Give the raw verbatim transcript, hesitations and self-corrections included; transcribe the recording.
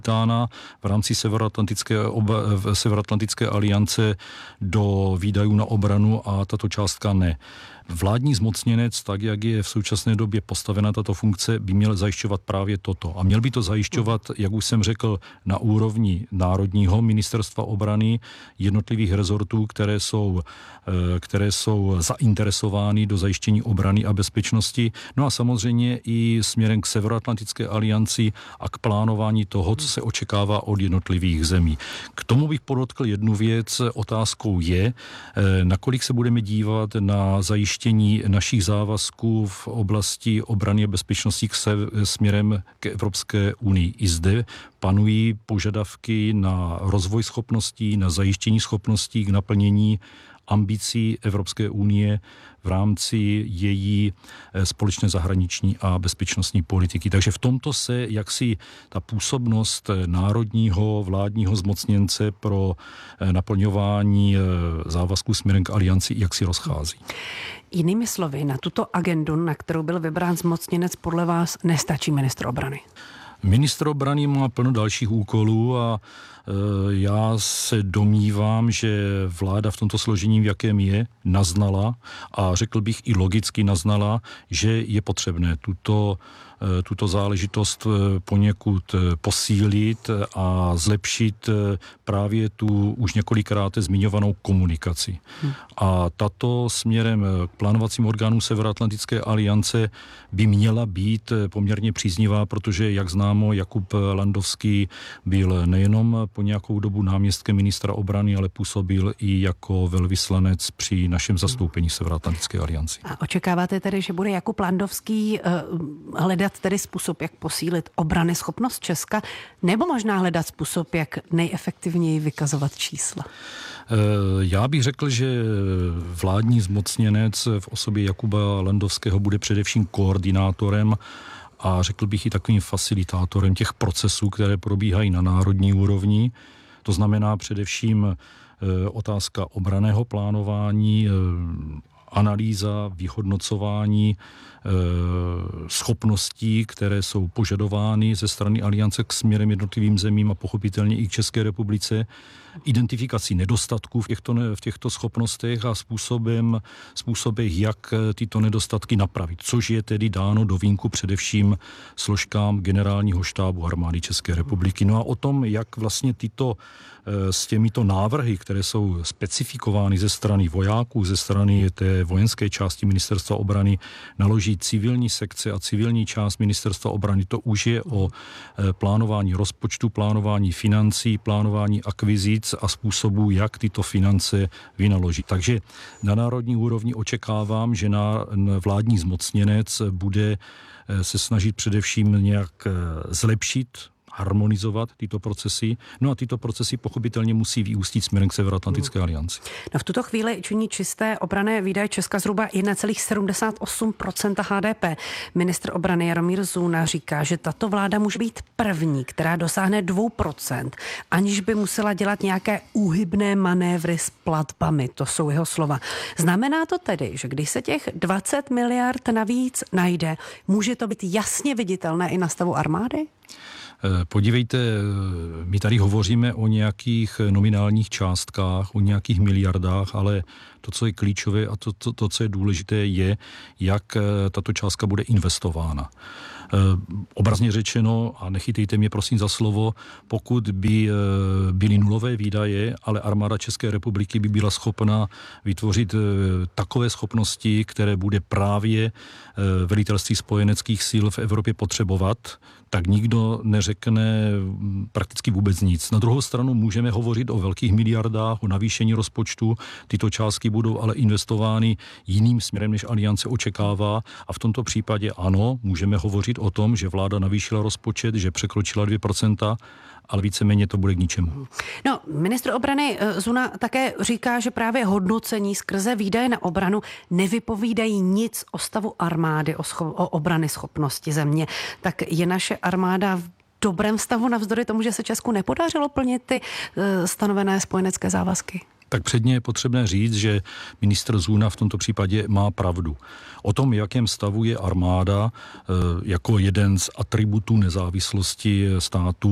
tána v rámci Severoatlantické, oba, Severoatlantické aliance do výdajů na obranu a tato částka ne. Vládní zmocněnec, tak jak je v současné době postavena tato funkce, by měl zajišťovat právě toto. A měl by to zajišťovat, jak už jsem řekl, na úrovni národního ministerstva obrany, jednotlivých rezortů, které jsou, které jsou zainteresovány do zajištění obrany a bezpečnosti. No a samozřejmě i směrem k Severoatlantické alianci a k plánování toho, co se očekává od jednotlivých zemí. K tomu bych podotkl jednu věc. Otázkou je, nakolik se budeme dívat na zajištění našich závazků v oblasti obrany a bezpečnosti k se, směrem k Evropské unii. I zde panují požadavky na rozvoj schopností, na zajištění schopností k naplnění ambicí Evropské unie v rámci její společné zahraniční a bezpečnostní politiky. Takže v tomto se jaksi ta působnost národního vládního zmocněnce pro naplňování závazků směrem k alianci jaksi rozchází. Jinými slovy, na tuto agendu, na kterou byl vybrán zmocněnec, podle vás nestačí ministr obrany? Ministr obrany má plno dalších úkolů a e, já se domnívám, že vláda v tomto složení, v jakém je, naznala a řekl bych i logicky naznala, že je potřebné tuto tuto záležitost poněkud posílit a zlepšit právě tu už několikrát zmiňovanou komunikaci. Hmm. A tato směrem k plánovacím orgánům Severoatlantické aliance by měla být poměrně příznivá, protože, jak známo, Jakub Landowský byl nejenom po nějakou dobu náměstkem ministra obrany, ale působil i jako velvyslanec při našem zastoupení Severoatlantické alianci. A očekáváte tedy, že bude Jakub Landowský uh, hledat tedy způsob, jak posílit obrany schopnost Česka, nebo možná hledat způsob, jak nejefektivněji vykazovat čísla? Já bych řekl, že vládní zmocněnec v osobě Jakuba Landowského bude především koordinátorem a řekl bych i takovým facilitátorem těch procesů, které probíhají na národní úrovni. To znamená především otázka obranného plánování, analýza, vyhodnocování e, schopností, které jsou požadovány ze strany aliance k směrem jednotlivým zemím a pochopitelně i k České republice, identifikací nedostatků v těchto, v těchto schopnostech a způsobem, způsobech, jak tyto nedostatky napravit, což je tedy dáno do vínku především složkám generálního štábu armády České republiky. No a o tom, jak vlastně tyto s těmito návrhy, které jsou specifikovány ze strany vojáků, ze strany té vojenské části ministerstva obrany, naloží civilní sekce a civilní část ministerstva obrany. To už je o plánování rozpočtu, plánování financí, plánování akvizic a způsobu, jak tyto finance vynaložit. Takže na národní úrovni očekávám, že na vládní zmocněnec bude se snažit především nějak zlepšit, harmonizovat tyto procesy. No a tyto procesy pochopitelně musí vyústit směrem k Severoatlantické alianci. No v tuto chvíli činí čisté obranné výdaje Česka zhruba jedna celá sedmdesát osm procenta H D P. Ministr obrany Jaromír Zuna říká, že tato vláda může být první, která dosáhne dvou procent, aniž by musela dělat nějaké úhybné manévry s platbami. To jsou jeho slova. Znamená to tedy, že když se těch dvacet miliard navíc najde, může to být jasně viditelné i na stavu armády? Podívejte, my tady hovoříme o nějakých nominálních částkách, o nějakých miliardách, ale to, co je klíčové a to, to, to co je důležité, je, jak tato částka bude investována. Obrazně řečeno, a nechytejte mě prosím za slovo, pokud by byly nulové výdaje, ale armáda České republiky by byla schopna vytvořit takové schopnosti, které bude právě velitelství spojeneckých sil v Evropě potřebovat, tak nikdo neřekne prakticky vůbec nic. Na druhou stranu můžeme hovořit o velkých miliardách, o navýšení rozpočtu. Tyto částky budou ale investovány jiným směrem, než aliance očekává. A v tomto případě ano, můžeme hovořit o tom, že vláda navýšila rozpočet, že překročila dvě procenta, ale víceméně to bude k ničemu. No, ministr obrany Zuna také říká, že právě hodnocení skrze výdaje na obranu nevypovídají nic o stavu armády, o, scho- o obrany schopnosti země. Tak je naše armáda v dobrém stavu navzdory tomu, že se Česku nepodařilo plnit ty uh, stanovené spojenecké závazky? Tak předně je potřebné říct, že ministr Zuna v tomto případě má pravdu. O tom, jakém stavu je armáda, jako jeden z atributů nezávislosti státu,